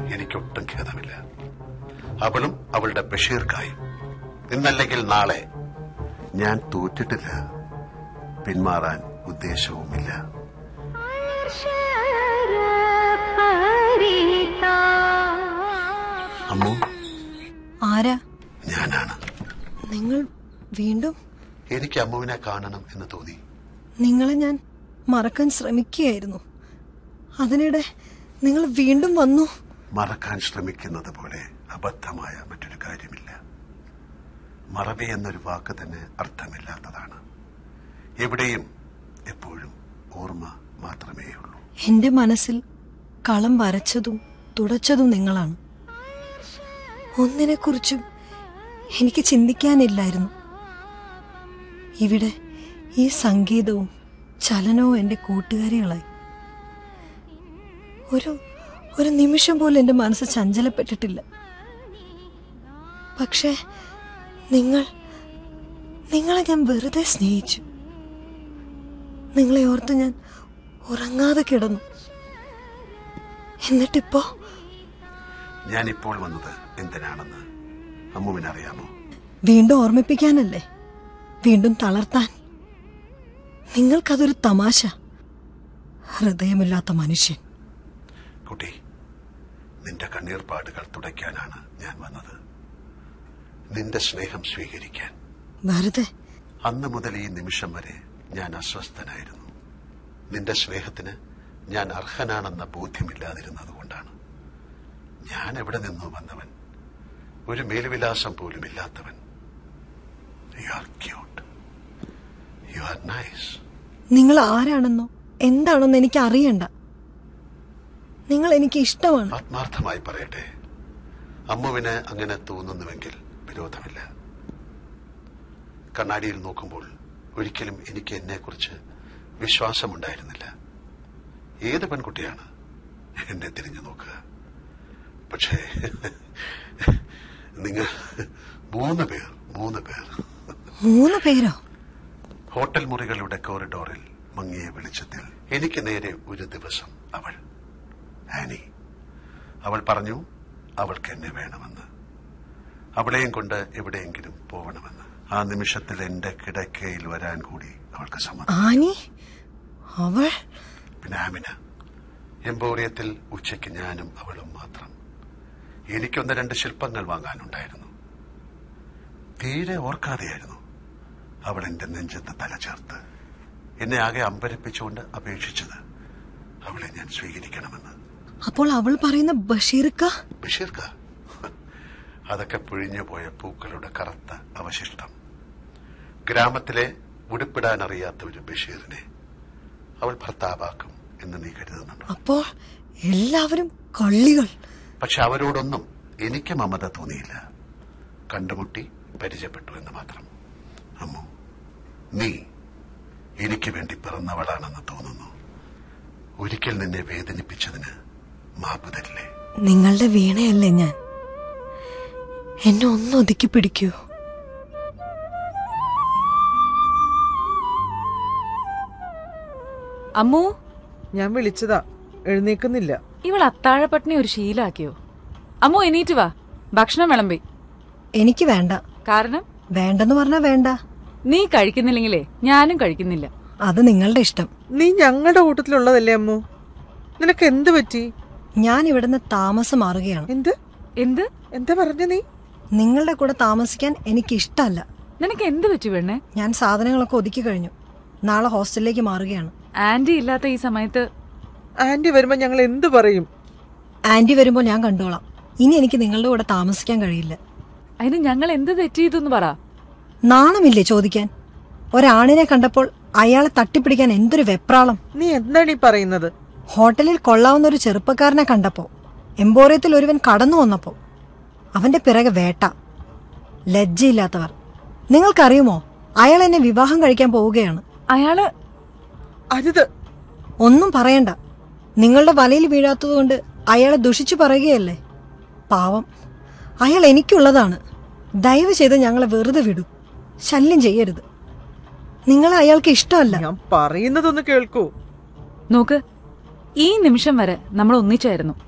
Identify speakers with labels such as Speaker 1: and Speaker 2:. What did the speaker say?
Speaker 1: എനിക്കൊട്ടും ഖേദമില്ല. അവളും അവളുടെ ബഷീർക്കായും. ഇന്നല്ലെങ്കിൽ നാളെ. ഞാൻ തോറ്റിട്ടില്ല, പിന്മാറാൻ ഉദ്ദേശവുമില്ല. അമ്മു,
Speaker 2: ആരാ?
Speaker 1: ഞാനാണ്.
Speaker 2: നിങ്ങൾ വീണ്ടും?
Speaker 1: എനിക്ക് അമ്മുവിനെ കാണണം എന്ന് തോന്നി.
Speaker 2: നിങ്ങളെ ഞാൻ മറക്കാൻ ശ്രമിക്കുകയായിരുന്നു. അതിനിടെ നിങ്ങൾ വീണ്ടും വന്നു.
Speaker 1: മറക്കാൻ ശ്രമിക്കുന്നത് പോലെ അബദ്ധമായ മറ്റൊരു കാര്യമില്ല. മറവി എന്നൊരു വാക്ക് തന്നെ അർത്ഥമില്ലാത്തതാണ്. എവിടെയും എപ്പോഴും ഓർമ്മ മാത്രമേ ഉള്ളൂ.
Speaker 2: എന്റെ മനസ്സിൽ കളം വരച്ചതും തുടച്ചതും നിങ്ങളാണ്. ഒന്നിനെക്കുറിച്ചും എനിക്ക് ചിന്തിക്കാനില്ലായിരുന്നു. ഇവിടെ ഈ സംഗീതവും ചലനവും എന്റെ കൂട്ടുകാരികളായി. ഒരു നിമിഷം പോലും എന്റെ മനസ്സ് ചഞ്ചലപ്പെട്ടിട്ടില്ല. പക്ഷേ നിങ്ങളെ ഞാൻ വെറുതെ സ്നേഹിച്ചു. നിങ്ങളെ ഓർത്ത് ഞാൻ ഉറങ്ങാതെ കിടന്നു. എന്നിട്ടിപ്പോ
Speaker 1: ഞാനിപ്പോൾ വന്നത് എന്തിനാണെന്ന് അമ്മുവിനറിയാമോ?
Speaker 2: വീണ്ടും ഓർമ്മിപ്പിക്കാനല്ലേ, വീണ്ടും തളർത്താൻ. നിങ്ങൾക്കതൊരു തമാശ. ഹൃദയമില്ലാത്ത മനുഷ്യൻ.
Speaker 1: കുട്ടി, നിന്റെ കണ്ണീർപ്പാടുകൾ തുടയ്ക്കാനാണ് ഞാൻ വന്നത്. നിന്റെ സ്നേഹം സ്വീകരിക്കാൻ.
Speaker 2: വെറുതെ?
Speaker 1: അന്ന് മുതൽ ഈ നിമിഷം വരെ ഞാൻ അസ്വസ്ഥനായിരുന്നു. നിന്റെ സ്നേഹത്തിന് ഞാൻ അർഹനാണെന്ന ബോധ്യമില്ലാതിരുന്നതുകൊണ്ടാണ്. ഞാൻ എവിടെ നിന്നോ വന്നവൻ, ഒരു മേൽവിലാസം പോലും ഇല്ലാത്തവൻ. You are cute, you are nice.
Speaker 2: നിങ്ങൾ ആരാണെന്നോ എന്താണെന്നോ എനിക്ക് അറിയണ്ട. നിങ്ങൾ എനിക്ക് ഇഷ്ടമാണ്.
Speaker 1: ആത്മാർത്ഥമായി പറയട്ടെ, അമ്മുവിന് അങ്ങനെ തോന്നുന്നുവെങ്കിൽ വിരോധമില്ല. കണ്ണാടിയിൽ നോക്കുമ്പോൾ ഒരിക്കലും എനിക്ക് എന്നെക്കുറിച്ച് വിശ്വാസമുണ്ടായിരുന്നില്ല. ഏത് പെൺകുട്ടിയാണ് എന്നെ തിരിഞ്ഞു നോക്കുക? പക്ഷേ നിങ്ങൾ മൂന്ന് പേർ.
Speaker 2: 3 പേരോ?
Speaker 1: ഹോട്ടൽ മുറികളുടെ കോറിഡോറിൽ മങ്ങിയ വെളിച്ചത്തിൽ എനിക്ക് നേരെ ഒരു ദിവസം ആനി അവൾ പറഞ്ഞു അവൾക്ക് എന്നെ വേണമെന്ന്, അവളെയും കൊണ്ട് എവിടെയെങ്കിലും പോകണമെന്ന്. ആ നിമിഷത്തിൽ എന്റെ കിടക്കയിൽ വരാൻ കൂടി അവൾക്ക് സമ്മതം. പിന്നെ ആമിന. എംപോറിയത്തിൽ ഉച്ചയ്ക്ക് ഞാനും അവളും മാത്രം. എനിക്കൊന്ന് 2 ശില്പങ്ങൾ വാങ്ങാനുണ്ടായിരുന്നു. തീരെ ഓർക്കാതെയായിരുന്നു അവൾ എന്റെ നെഞ്ചത്ത് തല ചേർത്ത് എന്നെ ആകെ അമ്പരപ്പിച്ചുകൊണ്ട് അപേക്ഷിച്ചത് അവളെ ഞാൻ സ്വീകരിക്കണമെന്ന്.
Speaker 2: അപ്പോൾ അവൾ പറയുന്ന ബഷീർക്ക?
Speaker 1: അതൊക്കെ പിഴിഞ്ഞു പോയ പൂക്കളുടെ കറുത്ത അവശിഷ്ടം. ഗ്രാമത്തിലെ ഉടുപ്പിടാനറിയാത്ത ഒരു ബഷീറിനെ അവൾ ഭർത്താവാക്കും എന്ന് നീ കരുതുന്നുണ്ടോ?
Speaker 2: അപ്പോൾ എല്ലാവരും കള്ളികൾ.
Speaker 1: പക്ഷെ അവരോടൊന്നും എനിക്ക് മമത തോന്നിയില്ല. കണ്ടുമുട്ടി പരിചയപ്പെട്ടു എന്ന് മാത്രം. അമ്മു, നീ എനിക്ക് വേണ്ടി പിറന്നവളാണെന്ന് തോന്നുന്നു. ഒരിക്കൽ നിന്നെ വേദനിപ്പിച്ചതിന് മാപ്പ് തരില്ലേ?
Speaker 2: നിങ്ങളുടെ വീണയല്ലേ ഞാൻ. എന്നെ ഒന്ന് ഒതുക്കി പിടിക്കൂ.
Speaker 3: അമ്മു,
Speaker 4: ഞാൻ വിളിച്ചതാ, എഴുന്നേക്കുന്നില്ല.
Speaker 3: ഇവൾ അത്താഴപ്പട്ടിണി ഒരു ശീലാക്കിയോ? അമ്മു, എണീറ്റ് വാ, ഭക്ഷണം വിളമ്പി.
Speaker 2: എനിക്ക് വേണ്ട.
Speaker 3: കാരണം?
Speaker 2: വേണ്ടെന്ന് പറഞ്ഞാ വേണ്ട.
Speaker 3: നീ കഴിക്കുന്നില്ലെങ്കിലേ ഞാനും കഴിക്കുന്നില്ല.
Speaker 2: അത് നിങ്ങളുടെ ഇഷ്ടം.
Speaker 4: നീ ഞങ്ങളുടെ കൂട്ടത്തിലുള്ളതല്ലേ അമ്മു. നിനക്ക് എന്ത് പറ്റി?
Speaker 2: ഞാൻ ഇവിടുന്ന് താമസം മാറുകയാണ്.
Speaker 3: എന്ത്
Speaker 4: എന്താ പറഞ്ഞ നീ?
Speaker 2: നിങ്ങളുടെ കൂടെ താമസിക്കാൻ എനിക്ക് ഇഷ്ടമല്ല.
Speaker 3: നിനക്ക് എന്ത് പറ്റി പെണ്ണെ?
Speaker 2: ഞാൻ സാധനങ്ങളൊക്കെ ഒതുക്കി കഴിഞ്ഞു. നാളെ ഹോസ്റ്റലിലേക്ക് മാറുകയാണ്.
Speaker 3: ആന്റി ഇല്ലാത്ത ഈ സമയത്ത്?
Speaker 4: ആന്റി വരുമ്പോ ഞങ്ങൾ എന്ത് പറയും?
Speaker 2: ആന്റി വരുമ്പോ ഞാൻ കണ്ടോളാം. ഇനി എനിക്ക് നിങ്ങളുടെ കൂടെ താമസിക്കാൻ കഴിയില്ല.
Speaker 3: അതിന് ഞങ്ങൾ എന്ത് തെറ്റ് ചെയ്തെന്ന് പറ.
Speaker 2: നാണമില്ലേ ചോദിക്കാൻ? ഒരാണിനെ കണ്ടപ്പോൾ അയാളെ തട്ടിപ്പിടിക്കാൻ എന്തൊരു വെപ്രാളം.
Speaker 4: നീ എന്താണ് ഈ പറയുന്നത്?
Speaker 2: ഹോട്ടലിൽ കൊള്ളാവുന്ന ഒരു ചെറുപ്പക്കാരനെ കണ്ടപ്പോ, എംപോറിയത്തിൽ ഒരുവൻ കടന്നു വന്നപ്പോ അവന്റെ പിറകെ വേട്ട. ലജ്ജയില്ലാത്തവർ. നിങ്ങൾക്കറിയുമോ, അയാൾ എന്നെ വിവാഹം കഴിക്കാൻ പോവുകയാണ്.
Speaker 3: അയാള്?
Speaker 4: അരുത്.
Speaker 2: ഒന്നും പറയണ്ട. നിങ്ങളുടെ വലയിൽ വീഴാത്തതുകൊണ്ട് അയാളെ ദുഷിച്ചു പറയുകയല്ലേ. പാവം, അയാൾ എനിക്കുള്ളതാണ്. ദയവ് ചെയ്ത് ഞങ്ങളെ വെറുതെ വിടൂ. ശല്യം ചെയ്യരുത്. നിങ്ങളെ അയാൾക്ക് ഇഷ്ടമല്ല.
Speaker 4: ഞാൻ പറയുന്നതൊന്ന് കേൾക്കൂ.
Speaker 3: നോക്ക്, ഈ നിമിഷം വരെ നമ്മൾ ഒന്നിച്ചായിരുന്നു.